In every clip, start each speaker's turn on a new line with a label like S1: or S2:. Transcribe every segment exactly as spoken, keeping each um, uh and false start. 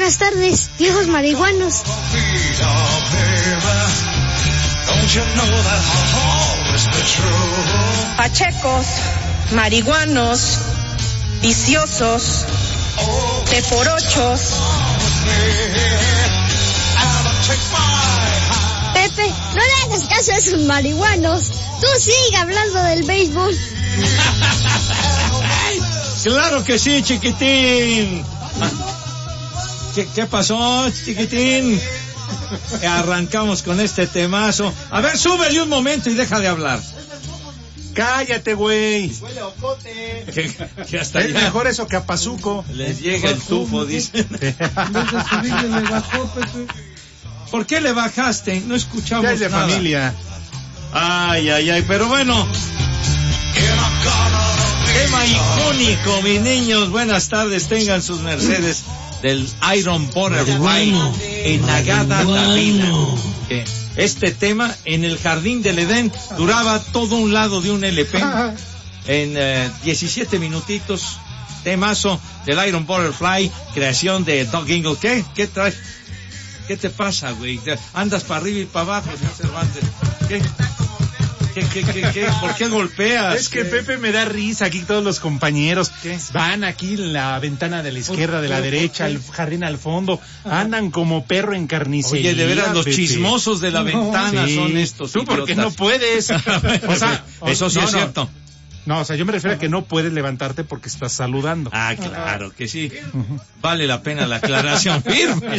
S1: Buenas tardes, viejos marihuanos.
S2: Pachecos, marihuanos, viciosos, teporochos.
S1: Pepe, no le hagas caso a esos marihuanos. Tú sigue hablando del béisbol.
S3: Claro que sí, chiquitín. ¿Qué, qué pasó, chiquitín? Arrancamos con este temazo. A ver, súbele un momento y deja de hablar.
S4: Cállate, güey.
S5: Huele a ocote.
S3: Que, que hasta
S4: es
S3: ya
S4: mejor eso que a Pazuco.
S3: les llega el tufo, dicen. ¿Por qué le bajaste? No escuchamos
S4: Ya es de
S3: nada.
S4: familia.
S3: Ay, ay, ay, pero bueno. Tema icónico, mis niños. Buenas tardes, tengan sus mercedes del Iron Butterfly en Nagata Davina. Que este tema en el Jardín del Edén duraba todo un lado de un L P en eh, diecisiete minutitos. Temazo del Iron Butterfly, creación de Doug Ingle. ¿Qué? ¿Qué traes? ¿Qué te pasa, güey? Andas para arriba y para abajo, señor Cervantes. ¿Qué? ¿Qué, qué, qué, qué? ¿Por qué golpeas?
S4: Es que Pepe me da risa, aquí todos los compañeros ¿Qué? van aquí en la ventana de la izquierda, de la derecha, el jardín al fondo, andan como perro en carnicería.
S3: Oye, de veras, los
S4: Pepe.
S3: chismosos de la no, ventana sí. son estos
S4: Tú
S3: idiotas.
S4: porque no puedes. O sea,
S3: eso sí
S4: no,
S3: es
S4: no.
S3: cierto.
S4: No, o sea, yo me refiero a que no puedes levantarte porque estás saludando.
S3: Ah, claro que sí. Vale la pena la aclaración firme.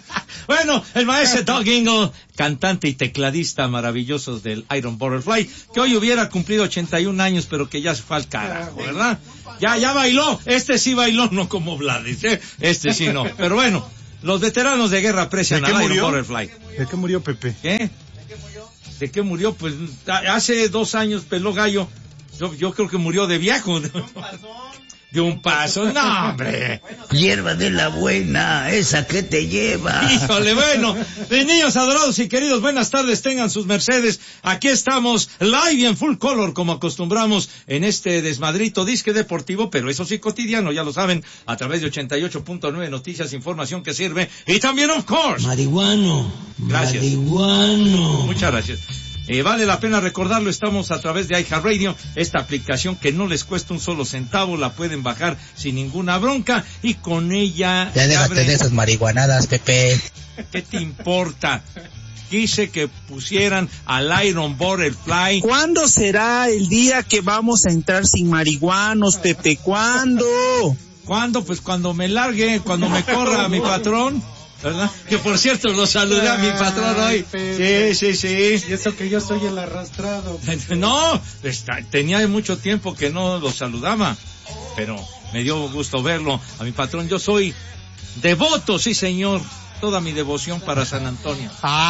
S3: Bueno, el maestro Doug Ingle, cantante y tecladista maravilloso del Iron Butterfly, que hoy hubiera cumplido ochenta y un años, pero que ya se fue al carajo, ¿verdad? Ya, ya bailó. Este sí bailó, no como Vladis, ¿eh? Este sí no. Pero bueno, los veteranos de guerra aprecian al Iron Butterfly.
S4: ¿De qué murió Pepe?
S3: ¿Qué? ¿De qué murió? ¿De qué murió? Pues hace dos años peló gallo. Yo, yo creo que murió de viejo.
S5: De un pasón.
S3: De un paso, no, hombre.
S6: Hierba de la buena, esa que te lleva.
S3: Híjole, bueno. Mis niños adorados y queridos, buenas tardes, tengan sus mercedes. Aquí estamos, live y en full color, como acostumbramos en este desmadrito disque deportivo, pero eso sí cotidiano, ya lo saben, a través de ochenta y ocho punto nueve Noticias, información que sirve. Y también, of course.
S6: Marihuano.
S3: Gracias.
S6: Marihuano.
S3: Muchas gracias. Eh, vale la pena recordarlo, estamos a través de iHeartRadio, esta aplicación que no les cuesta un solo centavo, la pueden bajar sin ninguna bronca y con ella...
S6: Ya déjate
S3: abren...
S6: de esas marihuanadas, Pepe.
S3: ¿Qué te importa? Quise que pusieran al Iron Butterfly.
S7: ¿Cuándo será el día que vamos a entrar sin marihuanos, Pepe? ¿Cuándo?
S3: ¿Cuándo? Pues cuando me largue, cuando me corra mi patrón. ¿Verdad? Que por cierto lo saludé a mi patrón hoy. Sí, sí, sí.
S5: Y eso que yo soy el arrastrado.
S3: No, está, tenía mucho tiempo que no lo saludaba, pero me dio gusto verlo a mi patrón. Yo soy devoto, sí señor. Toda mi devoción para San Antonio.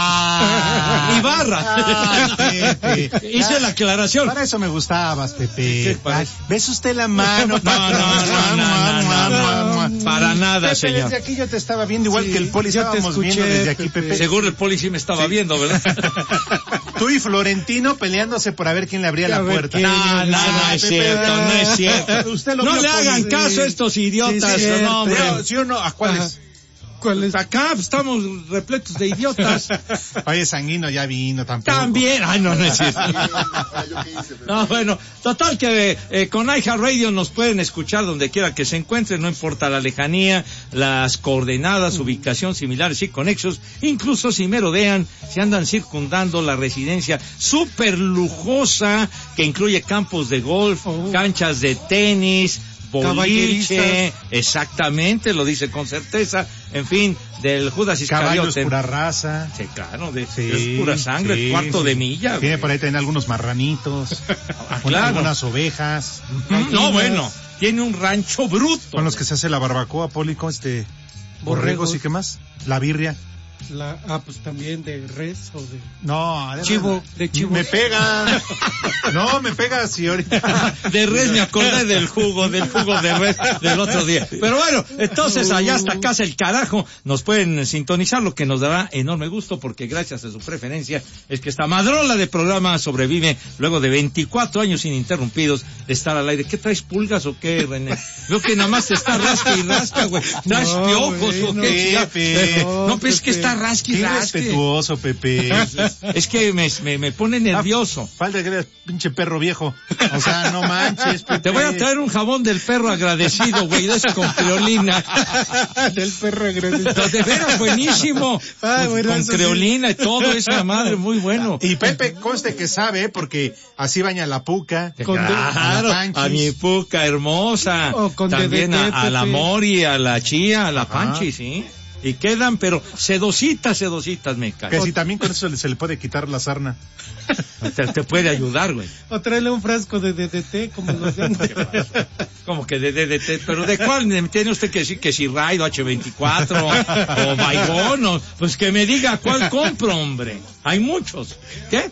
S4: Ah,
S3: Ibarra.
S4: Ah, Pepe.
S3: Hice la aclaración.
S4: Para eso me gustabas, Pepe.
S3: Ay,
S4: ¿ves usted la mano?
S3: No, no, no, no, no, no, no. Para nada,
S4: Pepe,
S3: señor.
S4: Desde aquí yo te estaba viendo igual
S5: Sí,
S4: que el poli.
S5: yo te
S4: Estábamos
S5: escuché,
S4: viendo desde aquí,
S5: Pepe.
S4: Pepe.
S3: Seguro el poli sí me estaba
S4: Sí.
S3: viendo, ¿verdad?
S4: Tú y Florentino peleándose por a ver quién le abría
S5: A
S4: la
S5: ver
S4: puerta.
S5: quién.
S3: No, no, no es
S4: Pepe,
S3: cierto, no es cierto.
S4: Usted lo
S3: No
S4: vio,
S3: le
S4: poli.
S3: hagan caso a estos idiotas,
S5: Sí, sí,
S3: no, hombre.
S4: Pero, ¿sí o no? ¿A cuáles?
S5: ¿Cuál es?
S3: Acá estamos repletos de idiotas.
S4: Oye, Sanguino ya vino tampoco.
S3: También. Ay, no, no es cierto. No, bueno, total que eh, con iHeartRadio nos pueden escuchar donde quiera que se encuentren, no importa la lejanía, las coordenadas, ubicación similares y conexos, incluso si merodean, si andan circundando la residencia súper lujosa que incluye campos de golf,
S5: Oh.
S3: canchas de tenis, boliche,
S5: Caballerizas.
S3: exactamente, lo dice con certeza, en fin, del Judas
S4: Caballos
S3: Iscariote.
S4: pura raza.
S3: Sí, claro, de,
S4: Sí,
S3: es pura sangre,
S4: sí,
S3: cuarto
S4: sí.
S3: de milla.
S4: Tiene
S3: güey.
S4: por ahí también algunos marranitos.
S3: Ah,
S4: con
S3: claro.
S4: algunas ovejas.
S3: Mm, No, bueno, tiene un rancho bruto.
S4: Con los que se hace la barbacoa, Pólico, este... Borregos y qué más. La birria.
S5: La, ah, pues también de res o de
S4: No, de
S5: chivo,
S4: verdad.
S5: de chivo.
S4: Me pega. No, me pega si ahorita.
S3: De res me acordé del jugo, del jugo de res del otro día. Pero bueno, entonces allá hasta casa el carajo nos pueden sintonizar, lo que nos dará enorme gusto porque gracias a su preferencia es que esta madrola de programa sobrevive luego de veinticuatro años ininterrumpidos de estar al aire. ¿Qué traes, pulgas o qué, René? Veo que nada más te está rasca y rasca, güey. ¿Traes
S5: No,
S3: piojos
S5: güey,
S3: o
S5: no,
S3: qué?
S4: Pepe.
S3: No, no, pues es que está rasca y
S4: Qué
S3: rasca.
S4: respetuoso, Pepe.
S3: Es que me, me, me pone nervioso.
S4: Falta que eres pinche perro viejo. O sea, no manches, Pepe.
S3: Te voy a traer un jabón del perro agradecido, güey, de ese con creolina.
S5: Del perro agradecido.
S3: No, de veras, buenísimo.
S5: Ah, bueno,
S3: con
S5: eso sí.
S3: creolina y todo, esa madre, muy bueno.
S4: Y Pepe conste que sabe, porque así baña la puca.
S5: Con de-
S3: Claro,
S4: a la
S3: a mi puca hermosa.
S5: O con
S3: También
S5: D D T,
S3: a, a la
S5: Pepe.
S3: Mori, a la Chía, a la
S4: Ajá.
S3: Panchi, sí. Y quedan, pero sedositas, sedositas me
S4: Que
S3: caen.
S4: si también con eso se le puede quitar la sarna.
S3: Te, te puede ayudar, güey.
S5: O tráele un frasco de D D T como los de antes.
S3: Como que de D D T, pero ¿de cuál? Tiene usted que decir que si Raid o H veinticuatro o Baigón, o, pues que me diga cuál compro, hombre. Hay muchos. ¿Qué?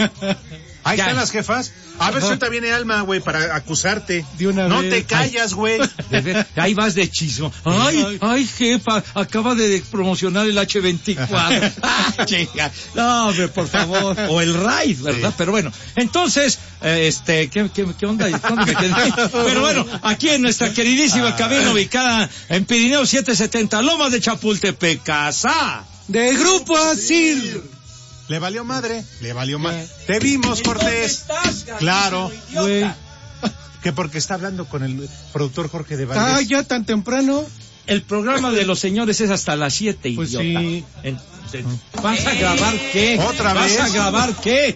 S4: Ahí
S3: Ya.
S4: están las jefas. A ver si ahorita viene Alma, güey, para acusarte.
S5: De una
S4: no
S5: vez.
S4: te callas, güey.
S3: De ver- Ahí vas de chismo. Ay, ay, jefa, acaba de promocionar el H veinticuatro. Ah, chica. No, hombre, por favor. O el Raid, ¿verdad?
S4: Sí.
S3: Pero bueno, entonces, eh, este, ¿qué, qué, qué onda? ¿Dónde me quedé? Pero bueno, aquí en nuestra queridísima cabina ubicada en Pirineo setecientos setenta, Lomas de Chapultepec, casa.
S5: De Grupo Asir.
S4: Le valió madre, le valió madre. Te vimos, Cortés. Claro,
S5: Güey.
S4: que porque está hablando con el productor Jorge de
S5: Ah,
S4: Valdés.
S5: ya tan temprano.
S3: El programa de los señores es hasta las siete,
S5: Pues
S3: idiota.
S5: sí.
S3: Entonces, ¿vas a grabar qué?
S4: ¿Otra
S3: ¿Vas
S4: vez?
S3: a grabar qué?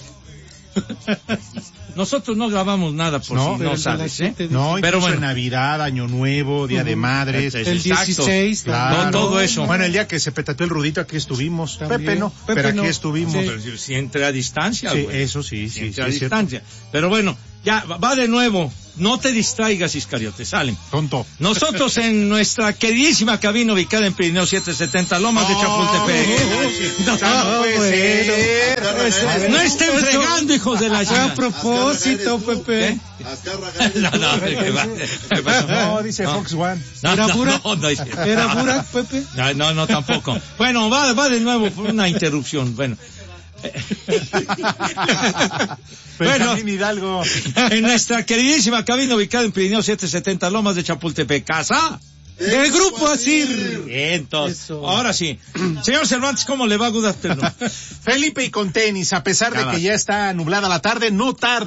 S3: Nosotros no grabamos nada por
S4: No,
S3: si
S5: pero
S3: no
S5: el de las
S3: sabes, ¿eh?
S5: siete dice.
S4: No,
S3: Pero
S4: pero
S3: bueno.
S4: en Navidad, Año Nuevo, Día de Madres.
S3: Este,
S5: El
S3: Exacto.
S5: dieciséis.
S4: Claro.
S5: también.
S3: No, todo eso.
S4: Bueno, el día que se petateó el Rudito, aquí estuvimos.
S5: También.
S4: Pepe no,
S5: Pepe
S4: pero aquí
S5: no.
S4: estuvimos.
S5: Sí.
S3: Pero si, si entre a distancia,
S4: Sí,
S3: güey.
S4: eso sí,
S3: Si
S4: sí,
S3: entre
S4: sí,
S3: a
S4: es cierto.
S3: distancia. Pero bueno, ya, va va de nuevo. No te distraigas, Iscariote, salen.
S4: Tonto.
S3: Nosotros en nuestra queridísima cabina ubicada en Pirineo setecientos setenta, Lomas de Chapultepec.
S4: No, no puede ser.
S3: No estén fregando, hijos de la
S5: A
S3: chingada.
S5: propósito, Pepe.
S3: No, no, ¿qué va? ¿Qué pasa?
S4: No, dice
S3: No.
S4: Fox One.
S3: No,
S5: ¿Era
S3: no,
S5: Burak?
S3: no, no, es-
S5: ¿Era Burak, Pepe?
S3: No, no, no, tampoco. Bueno, va, va de nuevo por una interrupción. Bueno.
S4: Benjamín Hidalgo.
S3: En nuestra queridísima cabina ubicada en Pirineo setecientos setenta, Lomas de Chapultepec, casa.
S5: De Grupo Asir.
S3: Bien, entonces,
S5: Eso.
S3: ahora sí. Señor Cervantes, ¿cómo le va? Good afternoon.
S4: Felipe y con tenis, a pesar
S3: Ya
S4: de
S3: va.
S4: que ya está nublada la tarde, no tarda.